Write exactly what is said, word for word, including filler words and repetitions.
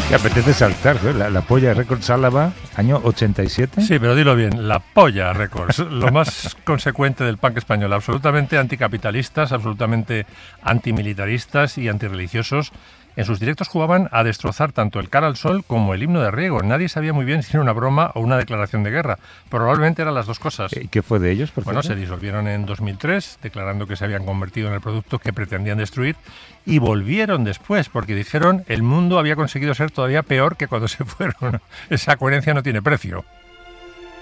Que apetece saltar, ¿eh? la, la Polla Records Álava, año ochenta y siete. Sí, pero dilo bien, la Polla Records, lo más consecuente del punk español, absolutamente anticapitalistas, absolutamente antimilitaristas y antirreligiosos. En sus directos jugaban a destrozar tanto el Cara al Sol como el himno de Riego. Nadie sabía muy bien si era una broma o una declaración de guerra. Probablemente eran las dos cosas. ¿Y qué fue de ellos? Por bueno, cierto? se disolvieron en dos mil tres, declarando que se habían convertido en el producto que pretendían destruir, y volvieron después, porque dijeron el mundo había conseguido ser todavía peor que cuando se fueron. Esa coherencia no tiene precio.